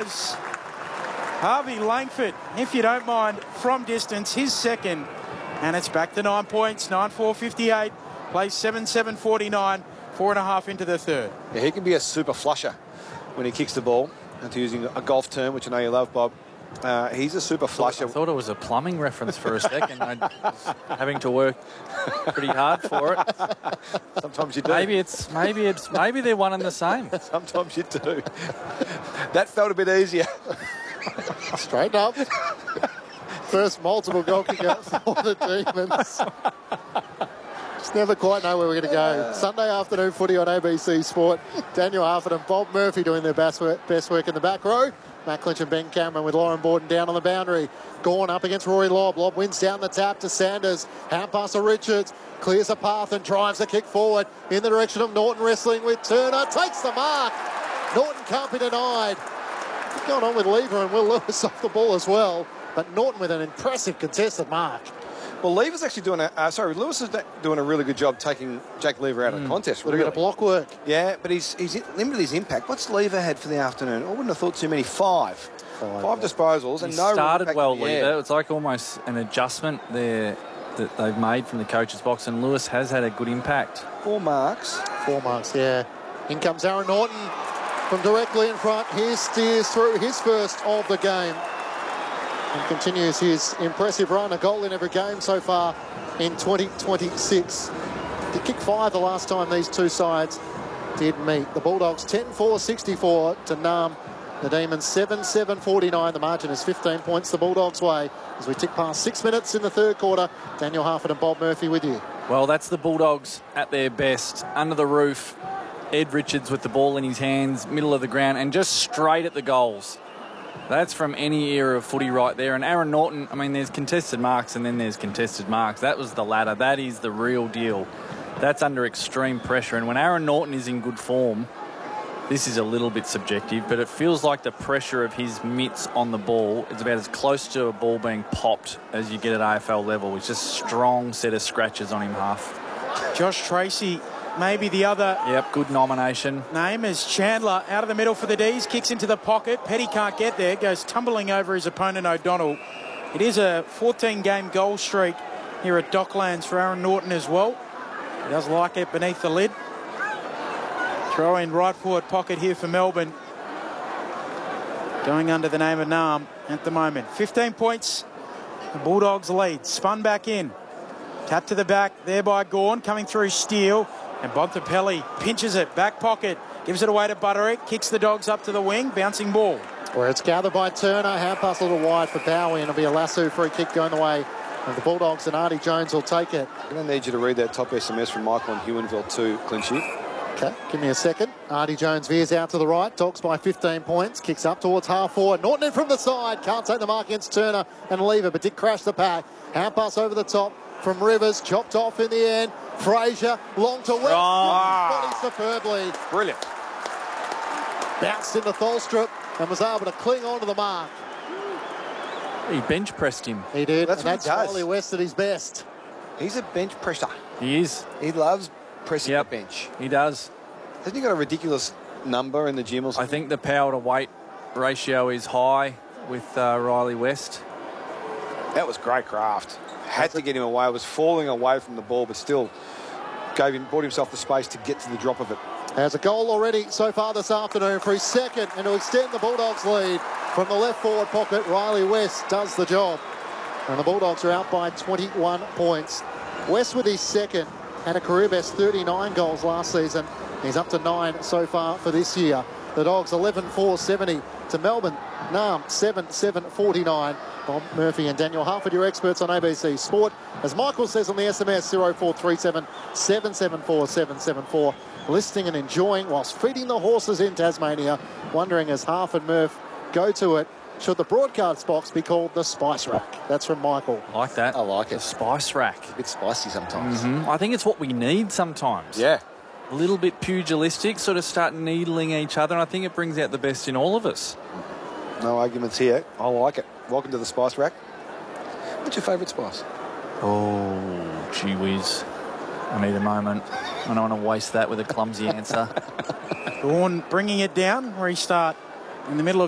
was Harvey Langford, if you don't mind, from distance, his second. And it's back to 9 points, 9-4-58. Plays 7-7-49, 4.5 into the third. Yeah, he can be a super flusher when he kicks the ball. And to using a golf term, which I know you love, Bob. He's a super flusher. I thought it was a plumbing reference for a second. I was having to work pretty hard for it. Sometimes you do. Maybe they're one and the same. Sometimes you do. That felt a bit easier. Straight up. First multiple goal kicker for the Demons. Just never quite know where we're going to go. Sunday afternoon footy on ABC Sport. Daniel Harford and Bob Murphy doing their best work in the back row. Matt Clinch and Ben Cameron with Lauren Borden down on the boundary. Gorn up against Rory Lobb. Lobb wins down the tap to Sanders. Hand pass to Richards. Clears a path and drives a kick forward in the direction of Norton, wrestling with Turner. Takes the mark. Norton can't be denied. What's going on with Lever and Will Lewis off the ball as well. But Norton with an impressive contested mark. Well, Lever's actually doing Lewis is doing a really good job taking Jack Lever out of the contest. Really. A bit of block work. Yeah, but he's limited his impact. What's Lever had for the afternoon? I wouldn't have thought too many. Five disposals and no. Started well, Lever. It's like almost an adjustment there that they've made from the coach's box, and Lewis has had a good impact. 4 marks. 4 marks, yeah. In comes Aaron Norton from directly in front. He steers through his first of the game. And continues his impressive run, a goal in every game so far in 2026. He kicked 5 the last time these two sides did meet. The Bulldogs 10-4-64 to Nam. The Demons 7-7-49. The margin is 15 points the Bulldogs' way as we tick past 6 minutes in the third quarter. Daniel Harford and Bob Murphy with you. Well, that's the Bulldogs at their best. Under the roof, Ed Richards with the ball in his hands, middle of the ground, and just straight at the goals. That's from any era of footy right there. And Aaron Norton, I mean, there's contested marks and then there's contested marks. That was the ladder. That is the real deal. That's under extreme pressure. And when Aaron Norton is in good form, this is a little bit subjective, but it feels like the pressure of his mitts on the ball is about as close to a ball being popped as you get at AFL level. It's just a strong set of scratches on him half. Josh Tracy, maybe the other. Yep, good nomination. Name is Chandler out of the middle for the D's, kicks into the pocket. Petty can't get there, goes tumbling over his opponent O'Donnell. It is a 14-game goal streak here at Docklands for Aaron Norton as well. He does like it beneath the lid. Throw in right forward pocket here for Melbourne. Going under the name of Nam at the moment. 15 points. The Bulldogs lead. Spun back in. Tap to the back there by Gawn. Coming through Steele. And Bontempelli pinches it. Back pocket. Gives it away to Butterick. Kicks the Dogs up to the wing. Bouncing ball. Where it's gathered by Turner. Hand pass a little wide for Bowie. And it'll be a lasso free kick going the way of the Bulldogs. And Artie Jones will take it. I'm going to need you to read that top SMS from Michael and Hewenville too, Clinchy. Okay, give me a second. Artie Jones veers out to the right. Dogs by 15 points. Kicks up towards half forward. Norton in from the side. Can't take the mark against Turner and Lever, but did crash the pack. Hand pass over the top from Rivers. Chopped off in the end. Fraser, long to West. Body superbly. Brilliant. Bounced into Tholstrup and was able to cling on to the mark. He bench pressed him. He did. That's what he does. Riley West at his best. He's a bench presser. He is. He loves pressing the bench. He does. Hasn't he got a ridiculous number in the gym or something? I think the power to weight ratio is high with Riley West. That was great craft. Had to get him away. Was falling away from the ball, but still brought himself the space to get to the drop of it. Has a goal already so far this afternoon for his second, and to extend the Bulldogs' lead from the left forward pocket. Riley West does the job, and the Bulldogs are out by 21 points. West with his second, had a career best 39 goals last season. He's up to 9 so far for this year. The Dogs 11-4-70 to Melbourne. Nam 7-7-49. Bob Murphy and Daniel Harford, your experts on ABC Sport. As Michael says on the SMS, 0437 774 774. Listening and enjoying whilst feeding the horses in Tasmania. Wondering as Harf and Murph go to it, should the broadcast box be called the Spice Rack? That's from Michael. I like that. I like it. The Spice Rack. A bit spicy sometimes. I think it's what we need sometimes. Yeah. A little bit pugilistic, sort of start needling each other, and I think it brings out the best in all of us. No arguments here. I like it. Welcome to the Spice Rack. What's your favourite spice? Oh, gee whiz. I need a moment. I don't want to waste that with a clumsy answer. Gawn bringing it down. Restart in the middle of